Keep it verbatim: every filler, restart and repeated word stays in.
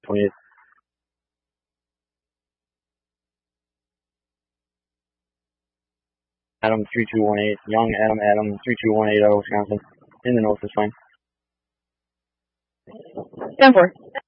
twenty-eight. Adam three two one eight. Young Adam Adam three two one eight out of Wisconsin. In the north is fine. ten four.